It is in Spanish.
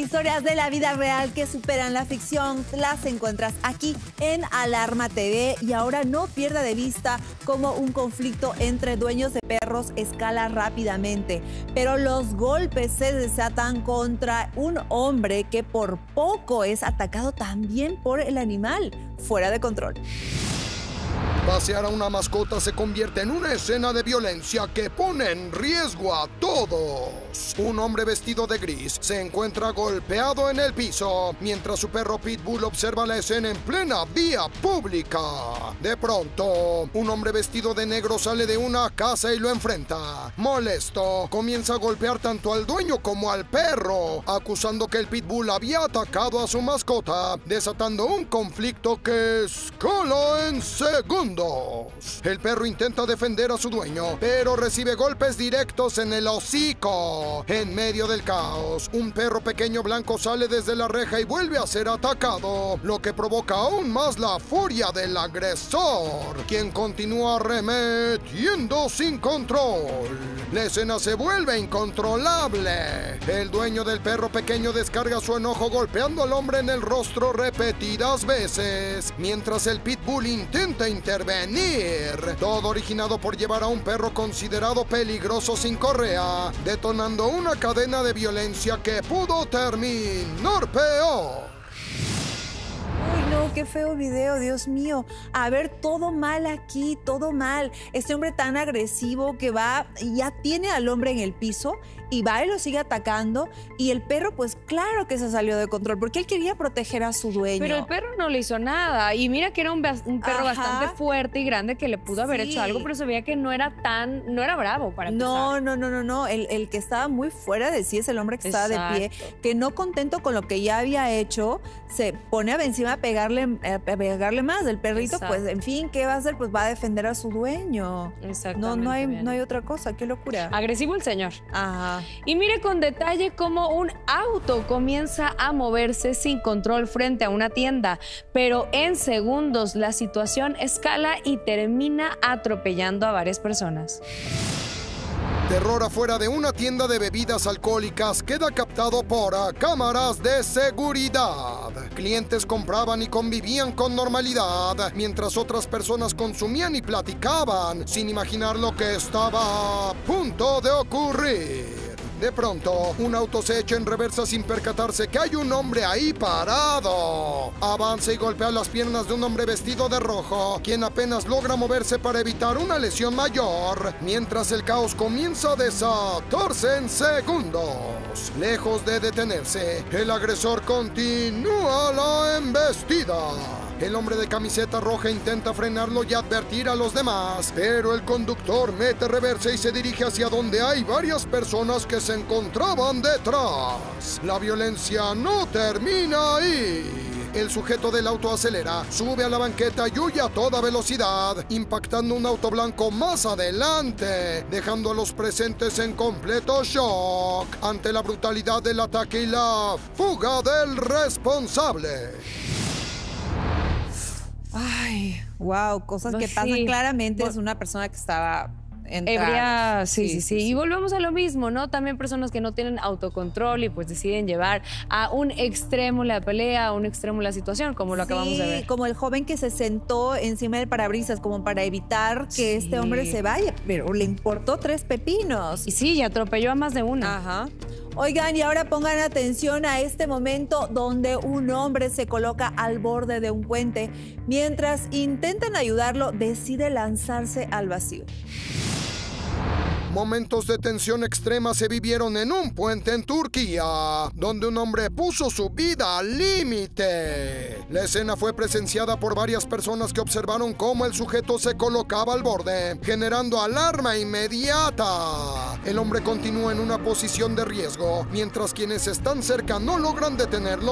Historias de la vida real que superan la ficción las encuentras aquí en Alarma TV. Y ahora no pierda de vista cómo un conflicto entre dueños de perros escala rápidamente. Pero los golpes se desatan contra un hombre que por poco es atacado también por el animal. Fuera de control. Pasear a una mascota se convierte en una escena de violencia que pone en riesgo a todos. Un hombre vestido de gris se encuentra golpeado en el piso mientras su perro Pitbull observa la escena en plena vía pública. De pronto, un hombre vestido de negro sale de una casa y lo enfrenta. Molesto, comienza a golpear tanto al dueño como al perro, acusando que el Pitbull había atacado a su mascota, desatando un conflicto que escala en segundos. El perro intenta defender a su dueño, pero recibe golpes directos en el hocico. En medio del caos, un perro pequeño blanco sale desde la reja y vuelve a ser atacado, lo que provoca aún más la furia del agresor, quien continúa arremetiendo sin control. La escena se vuelve incontrolable. El dueño del perro pequeño descarga su enojo golpeando al hombre en el rostro repetidas veces, mientras el Pitbull intenta intervenir. Todo originado por llevar a un perro considerado peligroso sin correa, detonando una cadena de violencia que pudo terminar peor. Uy, no, qué feo video, Dios mío. A ver, todo mal aquí, todo mal. Este hombre tan agresivo que va, ya tiene al hombre en el piso y va y lo sigue atacando. Y el perro, pues claro que se salió de control porque él quería proteger a su dueño. Pero el perro no le hizo nada. Y mira que era un perro bastante fuerte y grande que le pudo haber hecho algo, pero se veía que no era bravo para empezar. No. El que estaba muy fuera de sí es el hombre que estaba de pie, que no contento con lo que ya había hecho, se pone encima a pegarle más. El perrito, pues, en fin, ¿qué va a hacer? Pues va a defender a su dueño. Exactamente. No hay otra cosa, qué locura. Agresivo el señor. Ajá. Y mire con detalle cómo un auto comienza a moverse sin control frente a una tienda, pero en segundos la situación escala y termina atropellando a varias personas. Terror afuera de una tienda de bebidas alcohólicas queda captado por cámaras de seguridad. Clientes compraban y convivían con normalidad, mientras otras personas consumían y platicaban, sin imaginar lo que estaba a punto de ocurrir. De pronto, un auto se echa en reversa sin percatarse que hay un hombre ahí parado. Avanza y golpea las piernas de un hombre vestido de rojo, quien apenas logra moverse para evitar una lesión mayor, mientras el caos comienza a desatarse en segundos. Lejos de detenerse, el agresor continúa la embestida. El hombre de camiseta roja intenta frenarlo y advertir a los demás, pero el conductor mete reversa y se dirige hacia donde hay varias personas que se encontraban detrás. La violencia no termina ahí. El sujeto del auto acelera, sube a la banqueta y huye a toda velocidad, impactando un auto blanco más adelante, dejando a los presentes en completo shock ante la brutalidad del ataque y la fuga del responsable. Ay, wow, cosas que pasan claramente. Es una persona que estaba ebria, sí. Y volvemos a lo mismo, ¿no? También personas que no tienen autocontrol y pues deciden llevar a un extremo la pelea, a un extremo la situación, como lo acabamos de ver. Como el joven que se sentó encima del parabrisas como para evitar que este hombre se vaya, pero le importó 3 pepinos. Y sí, y atropelló a más de una. Ajá. Oigan, y ahora pongan atención a este momento donde un hombre se coloca al borde de un puente. Mientras intentan ayudarlo, decide lanzarse al vacío. Momentos de tensión extrema se vivieron en un puente en Turquía, donde un hombre puso su vida al límite. La escena fue presenciada por varias personas que observaron cómo el sujeto se colocaba al borde, generando alarma inmediata. El hombre continúa en una posición de riesgo, mientras quienes están cerca no logran detenerlo